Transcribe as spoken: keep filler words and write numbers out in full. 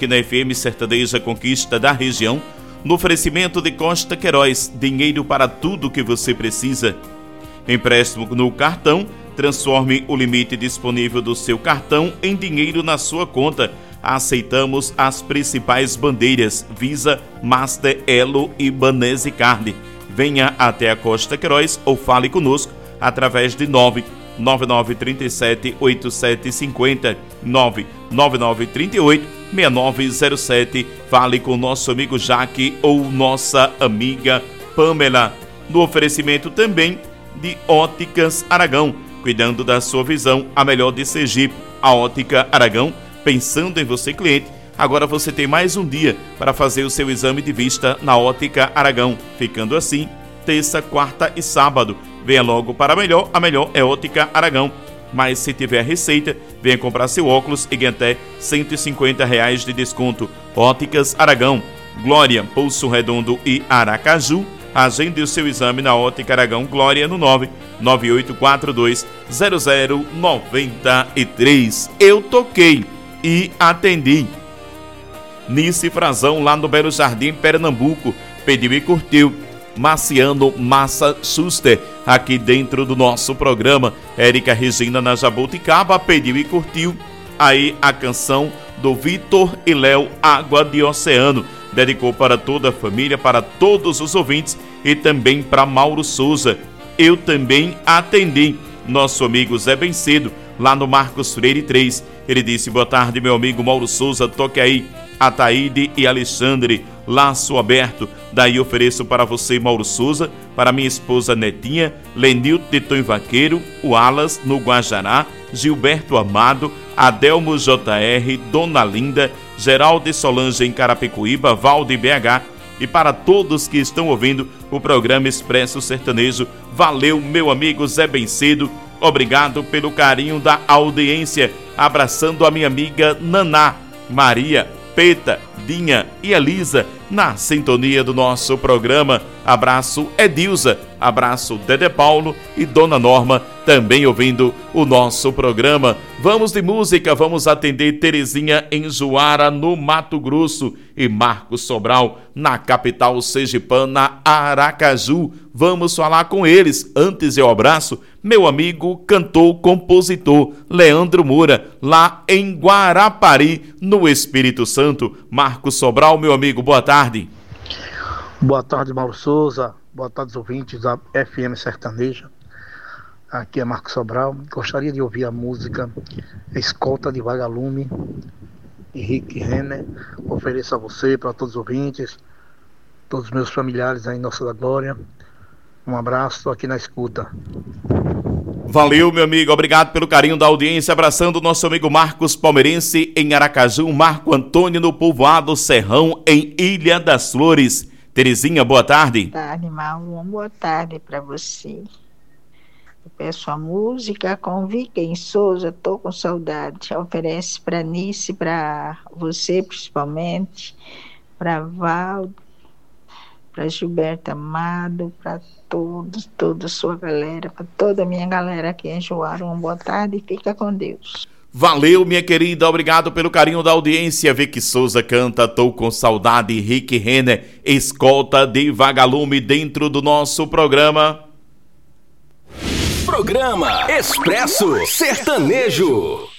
aqui na F M Sertaneja Conquista da região, no oferecimento de Costa Queiroz, dinheiro para tudo que você precisa. Empréstimo no cartão, transforme o limite disponível do seu cartão em dinheiro na sua conta. Aceitamos as principais bandeiras Visa, Master, Elo e Banese-Card. Venha até a Costa Queiroz ou fale conosco através de nove nove nove três sete oito sete cinco zero, nove nove nove três oito seis nove zero sete. Fale com nosso amigo Jaque ou nossa amiga Pamela. No oferecimento também de Óticas Aragão, cuidando da sua visão, a melhor de Sergipe. A Ótica Aragão, pensando em você, cliente. Agora você tem mais um dia para fazer o seu exame de vista na Ótica Aragão, ficando assim terça, quarta e sábado. Venha logo para a melhor, a melhor é Ótica Aragão. Mas se tiver receita, venha comprar seu óculos e ganhe até cento e cinquenta reais de desconto. Óticas Aragão, Glória, Poço Redondo e Aracaju. Agende o seu exame na Ótica Aragão Glória no nove nove oito quatro dois zero zero nove três. Eu toquei e atendi. Nice Frazão, lá no Belo Jardim, Pernambuco, pediu e curtiu. Marciano Massa Schuster, aqui dentro do nosso programa. Érica Regina, na Jabuticaba, pediu e curtiu aí a canção do Vitor e Léo, Água de Oceano. Dedicou para toda a família, para todos os ouvintes e também para Mauro Souza. Eu também atendi. Nosso amigo Zé Bencedo, lá no Marcos Freire três. Ele disse: boa tarde, meu amigo Mauro Souza, toque aí Ataíde e Alexandre, Laço Aberto. Daí ofereço para você, Mauro Souza, para minha esposa Netinha, Lenilton de Tom Vaqueiro, o Alas no Guajará, Gilberto Amado, Adelmo J R, Dona Linda, Geraldo e Solange em Carapicuíba, Valde B H, e para todos que estão ouvindo o programa Expresso Sertanejo. Valeu, meu amigo Zé Bencedo, obrigado pelo carinho da audiência. Abraçando a minha amiga Naná, Maria, Peta, Dinha e Elisa, na sintonia do nosso programa. Abraço Edilza, abraço Dede Paulo e Dona Norma, também ouvindo o nosso programa. Vamos de música, vamos atender Terezinha em Juara, no Mato Grosso, e Marcos Sobral, na capital sergipana, Aracaju. Vamos falar com eles. Antes eu abraço meu amigo cantor, compositor Leandro Moura, lá em Guarapari, no Espírito Santo. Marcos Sobral, meu amigo, boa tarde. Boa tarde, Mauro Souza. Boa tarde, ouvintes da F M Sertaneja. Aqui é Marcos Sobral. Gostaria de ouvir a música Escolta de Vagalume, Henrique Renner. Ofereço a você, para todos os ouvintes, todos os meus familiares aí em Nossa da Glória. Um abraço, estou aqui na escuta. Valeu, meu amigo, obrigado pelo carinho da audiência. Abraçando o nosso amigo Marcos Palmeirense em Aracaju, Marco Antônio no Povoado Serrão, em Ilha das Flores. Terezinha, boa tarde. Boa tarde, Mauro. Boa tarde para você. Eu peço a música com Vicky Souza, Tô com Saudade. Oferece para Nice, para você principalmente, para Val, para Gilberto Amado, para todos, toda a sua galera, para toda a minha galera aqui em Juara. Uma boa tarde e fica com Deus. Valeu, minha querida, obrigado pelo carinho da audiência. Vicky Souza canta Tô com Saudade, Rick Renner, Escolta de Vagalume, dentro do nosso programa. Programa Expresso Sertanejo.